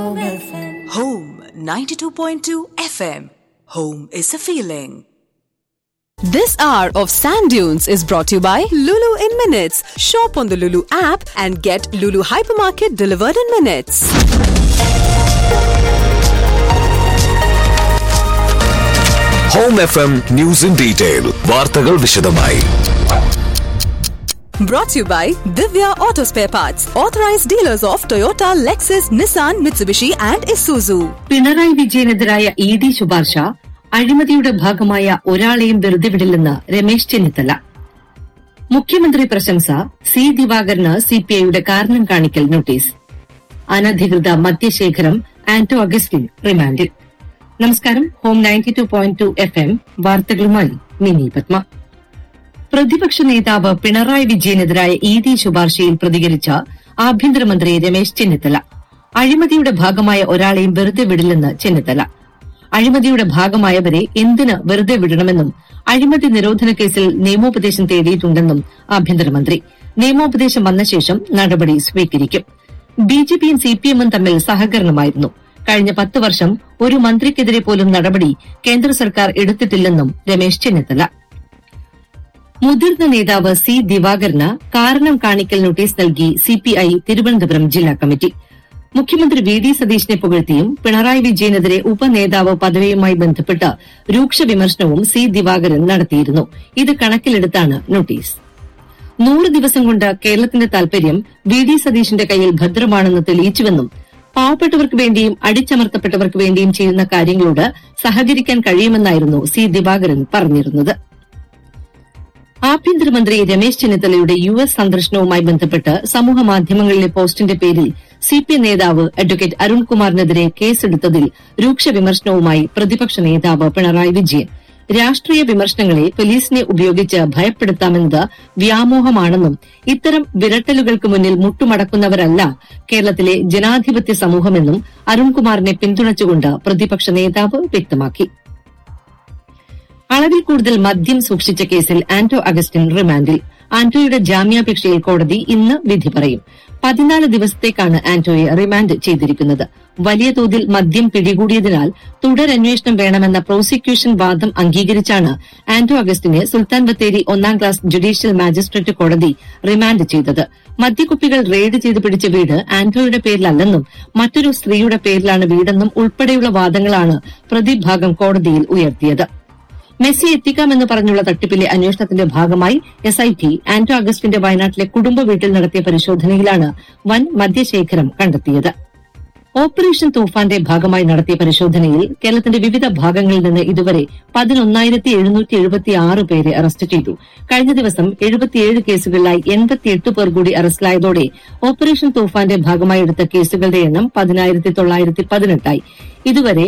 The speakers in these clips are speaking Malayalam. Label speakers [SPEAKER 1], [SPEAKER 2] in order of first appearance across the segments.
[SPEAKER 1] Home 92.2 FM. Home is a feeling.
[SPEAKER 2] This hour of Sand Dunes is brought to you by Lulu in Minutes. Shop on the Lulu app and get Lulu Hypermarket delivered in minutes.
[SPEAKER 3] Home FM News in Detail. വാർത്തകൾ വിശദമായി.
[SPEAKER 2] Brought to you by Divya Auto Spare Parts, authorized dealers of Toyota, Lexus, Nissan, Mitsubishi and Isuzu.
[SPEAKER 4] Pinarayi വിജയനെതിരായ ED ശുപാർശ അഴിമതിയുടെ ഭാഗമായ ഒരാളെയും വെറുതെ വിടില്ലെന്ന് രമേശ് ചെന്നിത്തല. മുഖ്യമന്ത്രി പ്രശംസ, സി ദിവാകരന് സിപിഐയുടെ കാരണം കാണിക്കൽ നോട്ടീസ്. അനധികൃത മദ്യശേഖരം, ആന്റോ അഗസ്റ്റിൻ റിമാൻഡിൽ. നമസ്കാരം. ഹോം 92.2 FM വാർത്തകളുമായി മിനി പത്മ. പ്രതിപക്ഷ നേതാവ് പിണറായി വിജയനെതിരായ ഇഡി ശുപാർശയിൽ പ്രതികരിച്ച ആഭ്യന്തരമന്ത്രി രമേശ് ചെന്നിത്തല അഴിമതിയുടെ ഭാഗമായ ഒരാളെയും വെറുതെ വിടില്ലെന്ന് ചെന്നിത്തല. അഴിമതിയുടെ ഭാഗമായവരെ എന്തിന് വെറുതെ വിടണമെന്നും അഴിമതി നിരോധന കേസിൽ നിയമോപദേശം തേടിയിട്ടുണ്ടെന്നും ആഭ്യന്തരമന്ത്രി. നിയമോപദേശം വന്ന ശേഷം നടപടി സ്വീകരിക്കും. ബിജെപിയും സിപിഎമ്മും തമ്മിൽ സഹകരണമായിരുന്നു. കഴിഞ്ഞ 10 വർഷം ഒരു മന്ത്രിക്കെതിരെ പോലും നടപടി കേന്ദ്ര സർക്കാർ എടുത്തിട്ടില്ലെന്നും രമേശ് ചെന്നിത്തല. മുതിർന്ന നേതാവ് സി ദിവാകരന് കാരണം കാണിക്കൽ നോട്ടീസ് നൽകി സിപിഐ തിരുവനന്തപുരം ജില്ലാ കമ്മിറ്റി. മുഖ്യമന്ത്രി വി ഡി സതീശനെ പുകഴ്ത്തിയും പിണറായി വിജയനെതിരെ ഉപനേതാവ് പദവിയുമായി ബന്ധപ്പെട്ട് രൂക്ഷ വിമർശനവും സി ദിവാകരൻ നടത്തിയിരുന്നു. ഇത് കണക്കിലെടുത്താണ് നോട്ടീസ്. 100 ദിവസം കൊണ്ട് കേരളത്തിന്റെ താൽപര്യം വി ഡി സതീശന്റെ കയ്യിൽ ഭദ്രമാണെന്ന് തെളിയിച്ചുവെന്നും പാവപ്പെട്ടവർക്ക് വേണ്ടിയും അടിച്ചമർത്തപ്പെട്ടവർക്ക് വേണ്ടിയും ചെയ്യുന്ന കാര്യങ്ങളോട് സഹകരിക്കാൻ കഴിയുമെന്നായിരുന്നു സി ദിവാകരൻ പറഞ്ഞിരുന്നത്. ആഭ്യന്തരമന്ത്രി രമേശ് ചെന്നിത്തലയുടെ യുഎസ് സന്ദർശനവുമായി ബന്ധപ്പെട്ട് സമൂഹമാധ്യമങ്ങളിലെ പോസ്റ്റിന്റെ പേരിൽ സിപിഎം നേതാവ് അഡ്വക്കേറ്റ് അരുൺകുമാറിനെതിരെ കേസെടുത്തതിൽ രൂക്ഷ വിമർശനവുമായി പ്രതിപക്ഷ നേതാവ് പിണറായി വിജയൻ. രാഷ്ട്രീയ വിമർശനങ്ങളെ പോലീസിനെ ഉപയോഗിച്ച് ഭയപ്പെടുത്താമെന്നത് വ്യാമോഹമാണെന്നും ഇത്തരം വിരട്ടലുകൾക്ക് മുന്നിൽ മുട്ടുമടക്കുന്നവരല്ല കേരളത്തിലെ ജനാധിപത്യ സമൂഹമെന്നും അരുൺകുമാറിനെ പിന്തുണച്ചുകൊണ്ട് പ്രതിപക്ഷ നേതാവ് വ്യക്തമാക്കി. അളവിൽ കൂടുതൽ മദ്യം സൂക്ഷിച്ച കേസിൽ ആന്റോ അഗസ്റ്റിൻ റിമാൻഡിൽ. ആന്റോയുടെ ജാമ്യാപേക്ഷയിൽ കോടതി ഇന്ന് വിധി പറയും. 14 ദിവസത്തേക്കാണ് ആന്റോയെ റിമാൻഡ് ചെയ്തിരിക്കുന്നത്. വലിയ തോതിൽ മദ്യം പിടികൂടിയതിനാൽ തുടരന്വേഷണം വേണമെന്ന പ്രോസിക്യൂഷൻ വാദം അംഗീകരിച്ചാണ് Anto അഗസ്റ്റിനെ Sultan Bathery 1ാം class judicial magistrate കോടതി റിമാൻഡ് ചെയ്തത്. മദ്യക്കുപ്പികൾ റെയ്ഡ് ചെയ്ത് പിടിച്ച വീട് ആന്റോയുടെ പേരിലല്ലെന്നും മറ്റൊരു സ്ത്രീയുടെ പേരിലാണ് വീടെന്നും ഉൾപ്പെടെയുള്ള വാദങ്ങളാണ് പ്രതിഭാഗം കോടതിയിൽ ഉയർത്തിയത്. മെസ്സി എത്തിക്കാമെന്ന് പറഞ്ഞുള്ള തട്ടിപ്പിലെ അന്വേഷണത്തിന്റെ ഭാഗമായി എസ്ഐടി ആന്റോ അഗസ്റ്റിന്റെ വയനാട്ടിലെ കുടുംബ വീട്ടിൽ നടത്തിയ പരിശോധനയിലാണ് വൻ മദ്യശേഖരം കണ്ടെത്തിയത്. ഓപ്പറേഷൻ തൂഫാന്റെ ഭാഗമായി നടത്തിയ പരിശോധനയിൽ കേരളത്തിന്റെ വിവിധ ഭാഗങ്ങളിൽ നിന്ന് ഇതുവരെ 11,776 പേരെ അറസ്റ്റ് ചെയ്തു. കഴിഞ്ഞ ദിവസം 77 കേസുകളിലായി 88 പേർ കൂടി അറസ്റ്റിലായതോടെ ഓപ്പറേഷൻ തൂഫാന്റെ ഭാഗമായി എടുത്ത കേസുകളുടെ എണ്ണം 10,918 ഇതുവരെ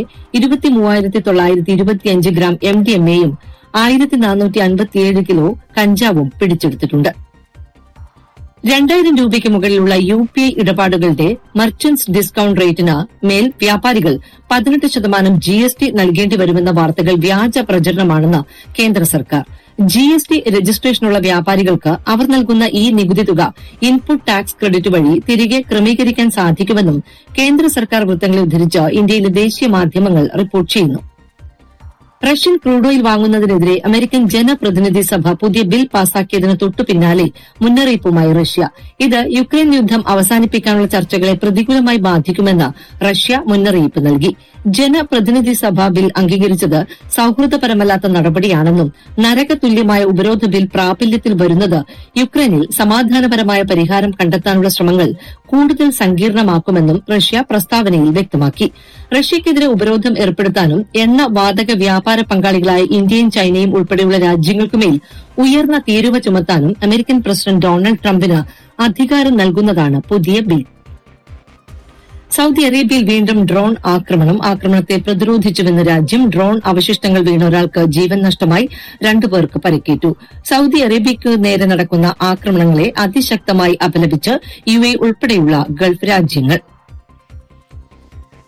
[SPEAKER 4] 23,925 ഗ്രാം MDMAയും 1,457 കിലോ കഞ്ചാവും പിടിച്ചെടുത്തിട്ടുണ്ട്. 2,000 രൂപയ്ക്ക് മുകളിലുള്ള UPI ഇടപാടുകളുടെ മർച്ചന്റ്സ് ഡിസ്കൌണ്ട് റേറ്റിന് മേൽ വ്യാപാരികൾ 18% GST നൽകേണ്ടി വരുമെന്ന വാർത്തകൾ വ്യാജ പ്രചരണമാണെന്ന് കേന്ദ്ര സർക്കാർ. GST രജിസ്ട്രേഷനുള്ള വ്യാപാരികൾക്ക് അവർ നൽകുന്ന ഈ നികുതി തുക ഇൻപുട്ട് ടാക്സ് ക്രെഡിറ്റ് വഴി തിരികെ ക്രമീകരിക്കാൻ സാധിക്കുമെന്നും കേന്ദ്ര സർക്കാർ വൃത്തങ്ങളെ ഉദ്ധരിച്ച് ഇന്ത്യയിലെ ദേശീയ മാധ്യമങ്ങൾ റിപ്പോർട്ട് ചെയ്യുന്നു. റഷ്യൻ ക്രൂഡ് ഓയിൽ വാങ്ങുന്നതിനെതിരെ അമേരിക്കൻ ജനപ്രതിനിധി സഭ പുതിയ ബിൽ പാസാക്കിയതിന് തൊട്ടു പിന്നാലെ മുന്നറിയിപ്പുമായി റഷ്യ. ഇത് യുക്രൈൻ യുദ്ധം അവസാനിപ്പിക്കാനുള്ള ചർച്ചകളെ പ്രതികൂലമായി ബാധിക്കുമെന്ന് റഷ്യ മുന്നറിയിപ്പ് നൽകി. ജനപ്രതിനിധി സഭ ബിൽ അംഗീകരിച്ചത് സൌഹൃദപരമല്ലാത്ത നടപടിയാണെന്നും നരകതുല്യമായ ഉപരോധ ബിൽ പ്രാബല്യത്തിൽ വരുന്നത് യുക്രൈനിൽ സമാധാനപരമായ പരിഹാരം കണ്ടെത്താനുള്ള ശ്രമങ്ങൾ കൂടുതൽ സങ്കീർണമാക്കുമെന്നും റഷ്യ പ്രസ്താവനയിൽ വ്യക്തമാക്കി. റഷ്യയ്ക്കെതിരെ ഉപരോധം ഏർപ്പെടുത്താനും എണ്ണ വാതക വ്യാപാര പങ്കാളികളായ ഇന്ത്യയും ചൈനയും ഉൾപ്പെടെയുള്ള രാജ്യങ്ങൾക്കുമേൽ ഉയർന്ന തീരുവ ചുമത്താനും അമേരിക്കൻ പ്രസിഡന്റ് ഡൊണാൾഡ് ട്രംപിന് അധികാരം നൽകുന്നതാണ് പുതിയ ബിൽ. സൌദി അറേബ്യയിൽ വീണ്ടും ഡ്രോൺ ആക്രമണത്തെ പ്രതിരോധിച്ചുവെന്ന് രാജ്യം. ഡ്രോൺ അവശിഷ്ടങ്ങൾ വീണ ഒരാൾക്ക് ജീവൻ നഷ്ടമായി, 2 പേർക്ക് പരിക്കേറ്റു. സൌദി അറേബ്യയ്ക്ക് നേരെ നടക്കുന്ന ആക്രമണങ്ങളെ അതിശക്തമായി അപലപിച്ച് UAE ഉൾപ്പെടെയുള്ള ഗൾഫ് രാജ്യങ്ങൾ.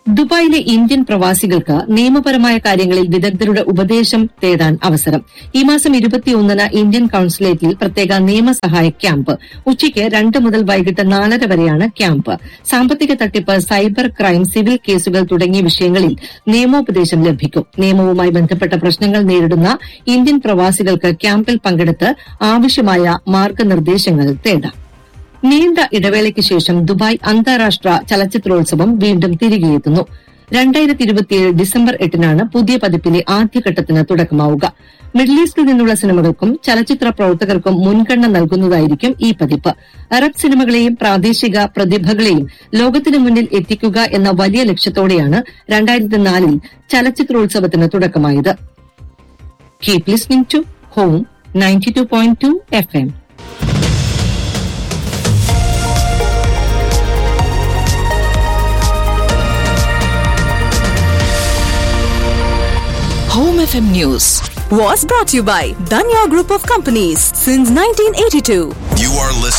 [SPEAKER 4] ദുബായിലെ ഇന്ത്യൻ പ്രവാസികൾക്ക് നിയമപരമായ കാര്യങ്ങളിൽ വിദഗ്ധരുടെ ഉപദേശം തേടാൻ അവസരം. ഈ മാസം 21-ന് ഇന്ത്യൻ കൌൺസുലേറ്റിൽ പ്രത്യേക നിയമസഹായ ക്യാമ്പ്. ഉച്ചയ്ക്ക് 2 മുതൽ വൈകിട്ട് 4:30 വരെയാണ് ക്യാമ്പ്. സാമ്പത്തിക തട്ടിപ്പ്, സൈബർ ക്രൈം, സിവിൽ കേസുകൾ തുടങ്ങിയ വിഷയങ്ങളിൽ നിയമോപദേശം ലഭിക്കും. നിയമവുമായി ബന്ധപ്പെട്ട പ്രശ്നങ്ങൾ നേരിടുന്ന ഇന്ത്യൻ പ്രവാസികൾക്ക് ക്യാമ്പിൽ പങ്കെടുത്ത് ആവശ്യമായ മാർഗനിർദ്ദേശങ്ങൾ തേടാം. നീണ്ട ഇടവേളയ്ക്ക് ശേഷം ദുബായ് അന്താരാഷ്ട്ര ചലച്ചിത്രോത്സവം വീണ്ടും തിരികെയെത്തുന്നു. 2027 ഡിസംബർ 8-നാണ് പുതിയ പതിപ്പിലെ ആദ്യഘട്ടത്തിന് തുടക്കമാവുക. മിഡിൽ ഈസ്റ്റിൽ നിന്നുള്ള സിനിമകൾക്കും ചലച്ചിത്ര പ്രവർത്തകർക്കും മുൻഗണന നൽകുന്നതായിരിക്കും ഈ പതിപ്പ്. അറബ് സിനിമകളെയും പ്രാദേശിക പ്രതിഭകളെയും ലോകത്തിനു മുന്നിൽ എത്തിക്കുക എന്ന വലിയ ലക്ഷ്യത്തോടെയാണ് 2004-ൽ ചലച്ചിത്രോത്സവത്തിന് തുടക്കമായത്. Keep listening to home 92.2 FM.
[SPEAKER 1] Home FM News was brought to you by Danya Group of Companies since 1982.
[SPEAKER 3] You are listening